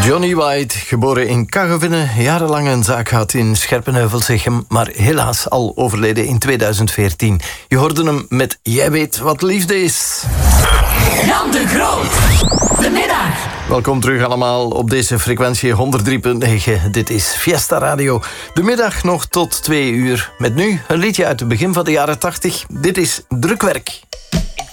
Johnny White, geboren in Kaggevinnen, jarenlang een zaak gehad in Scherpenheuvel-Zichem, maar helaas al overleden in 2014. Je hoorde hem met Jij weet wat liefde is. Jan de Groot, de middag. Welkom terug allemaal op deze frequentie 103.9. Dit is Fiesta Radio. De middag nog tot 2 uur. Met nu een liedje uit het begin van de jaren 80. Dit is Drukwerk.